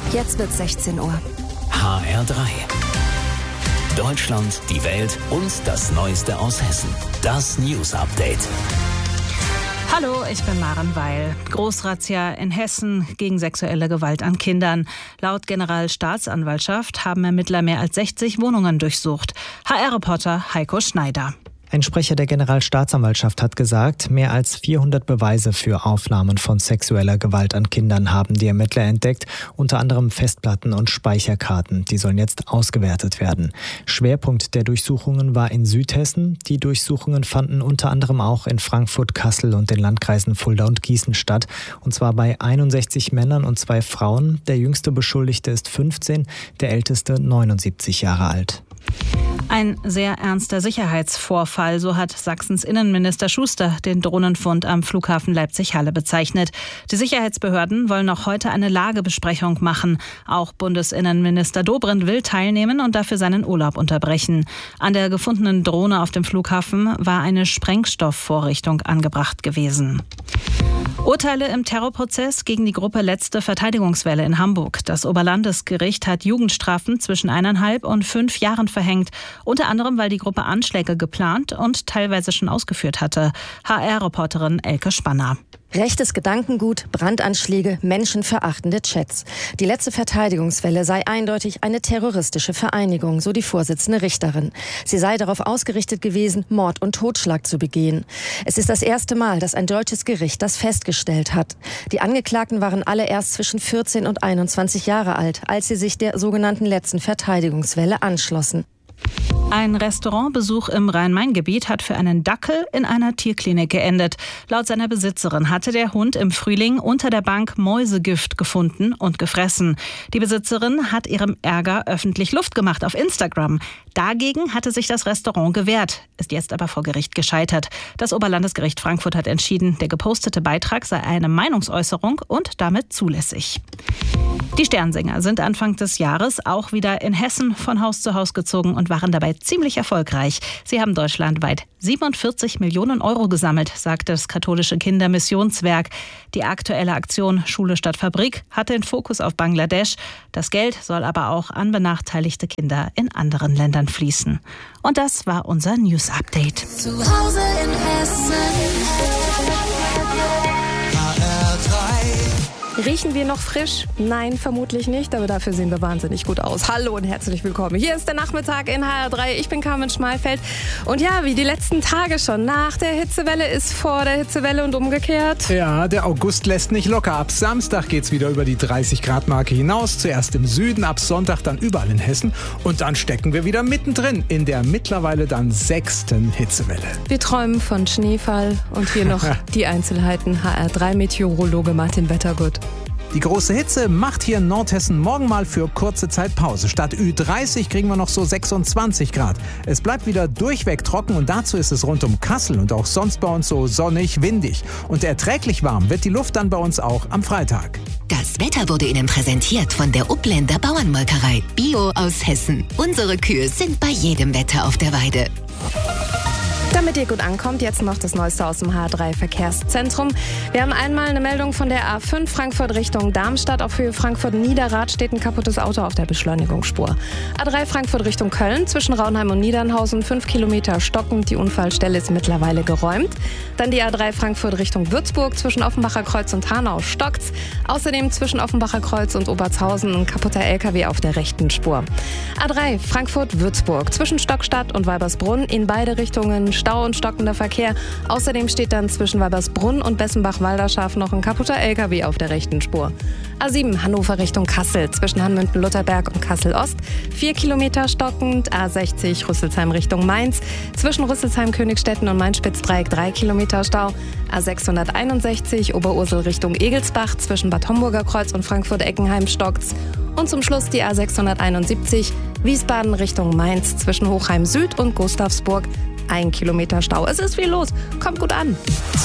Jetzt wird 16 Uhr. HR3. Deutschland, die Welt und das Neueste aus Hessen. Das News Update. Hallo, ich bin Maren Weil. Großrazzia in Hessen gegen sexuelle Gewalt an Kindern. Laut Generalstaatsanwaltschaft haben Ermittler mehr als 60 Wohnungen durchsucht. HR-Reporter Heiko Schneider. Ein Sprecher der Generalstaatsanwaltschaft hat gesagt, mehr als 400 Beweise für Aufnahmen von sexueller Gewalt an Kindern haben die Ermittler entdeckt, unter anderem Festplatten und Speicherkarten. Die sollen jetzt ausgewertet werden. Schwerpunkt der Durchsuchungen war in Südhessen. Die Durchsuchungen fanden unter anderem auch in Frankfurt, Kassel und den Landkreisen Fulda und Gießen statt. Und zwar bei 61 Männern und 2 Frauen. Der jüngste Beschuldigte ist 15, der älteste 79 Jahre alt. Ein sehr ernster Sicherheitsvorfall, so hat Sachsens Innenminister Schuster den Drohnenfund am Flughafen Leipzig-Halle bezeichnet. Die Sicherheitsbehörden wollen noch heute eine Lagebesprechung machen. Auch Bundesinnenminister Dobrindt will teilnehmen und dafür seinen Urlaub unterbrechen. An der gefundenen Drohne auf dem Flughafen war eine Sprengstoffvorrichtung angebracht gewesen. Urteile im Terrorprozess gegen die Gruppe Letzte Verteidigungswelle in Hamburg. Das Oberlandesgericht hat Jugendstrafen zwischen 1,5 und 5 Jahren verhängt. Unter anderem, weil die Gruppe Anschläge geplant und teilweise schon ausgeführt hatte. HR-Reporterin Elke Spanner. Rechtes Gedankengut, Brandanschläge, menschenverachtende Chats. Die Letzte Verteidigungswelle sei eindeutig eine terroristische Vereinigung, so die Vorsitzende Richterin. Sie sei darauf ausgerichtet gewesen, Mord und Totschlag zu begehen. Es ist das erste Mal, dass ein deutsches Gericht das festgestellt hat. Die Angeklagten waren alle erst zwischen 14 und 21 Jahre alt, als sie sich der sogenannten Letzten Verteidigungswelle anschlossen. Ein Restaurantbesuch im Rhein-Main-Gebiet hat für einen Dackel in einer Tierklinik geendet. Laut seiner Besitzerin hatte der Hund im Frühling unter der Bank Mäusegift gefunden und gefressen. Die Besitzerin hat ihrem Ärger öffentlich Luft gemacht auf Instagram. Dagegen hatte sich das Restaurant gewehrt, ist jetzt aber vor Gericht gescheitert. Das Oberlandesgericht Frankfurt hat entschieden, der gepostete Beitrag sei eine Meinungsäußerung und damit zulässig. Die Sternsinger sind Anfang des Jahres auch wieder in Hessen von Haus zu Haus gezogen und waren dabei ziemlich erfolgreich. Sie haben deutschlandweit 47 Millionen Euro gesammelt, sagt das katholische Kindermissionswerk. Die aktuelle Aktion Schule statt Fabrik hat den Fokus auf Bangladesch. Das Geld soll aber auch an benachteiligte Kinder in anderen Ländern fließen. Und das war unser News Update. Zu Hause in Hessen. Riechen wir noch frisch? Nein, vermutlich nicht, aber dafür sehen wir wahnsinnig gut aus. Hallo und herzlich willkommen. Hier ist der Nachmittag in HR3. Ich bin Carmen Schmalfeld. Und ja, wie die letzten Tage schon, nach der Hitzewelle ist vor der Hitzewelle und umgekehrt. Ja, der August lässt nicht locker. Ab Samstag geht's wieder über die 30-Grad-Marke hinaus. Zuerst im Süden, ab Sonntag dann überall in Hessen. Und dann stecken wir wieder mittendrin in der mittlerweile dann 6. Hitzewelle. Wir träumen von Schneefall und hier noch die Einzelheiten. HR3-Meteorologe Martin Wettergut. Die große Hitze macht hier in Nordhessen morgen mal für kurze Zeit Pause. Statt Ü30 kriegen wir noch so 26 Grad. Es bleibt wieder durchweg trocken und dazu ist es rund um Kassel und auch sonst bei uns so sonnig, windig. Und erträglich warm wird die Luft dann bei uns auch am Freitag. Das Wetter wurde Ihnen präsentiert von der Upländer Bauernmolkerei. Bio aus Hessen. Unsere Kühe sind bei jedem Wetter auf der Weide. Damit ihr gut ankommt, jetzt noch das Neueste aus dem H3-Verkehrszentrum. Wir haben einmal eine Meldung von der A5 Frankfurt Richtung Darmstadt. Auf Höhe Frankfurt-Niederrad steht ein kaputtes Auto auf der Beschleunigungsspur. A3 Frankfurt Richtung Köln, zwischen Raunheim und Niedernhausen, 5 Kilometer stockend. Die Unfallstelle ist mittlerweile geräumt. Dann die A3 Frankfurt Richtung Würzburg, zwischen Offenbacher Kreuz und Hanau stockt's. Außerdem zwischen Offenbacher Kreuz und Obertshausen ein kaputter LKW auf der rechten Spur. A3 Frankfurt-Würzburg, zwischen Stockstadt und Weibersbrunn, in beide Richtungen Stau und stockender Verkehr. Außerdem steht dann zwischen Weibersbrunn und Bessenbach-Walderschaft noch ein kaputter LKW auf der rechten Spur. A7 Hannover Richtung Kassel, zwischen Hanmünden-Lutherberg und Kassel-Ost, 4 Kilometer stockend. A60 Rüsselsheim Richtung Mainz, zwischen Rüsselsheim-Königstetten und Main-Spitz-Dreieck 3 Kilometer Stau. A661 Oberursel Richtung Egelsbach, zwischen Bad Homburger Kreuz und Frankfurt-Eckenheim stockt's. Und zum Schluss die A671 Wiesbaden Richtung Mainz, zwischen Hochheim Süd und Gustavsburg 1 Kilometer Stau. Es ist viel los. Kommt gut an.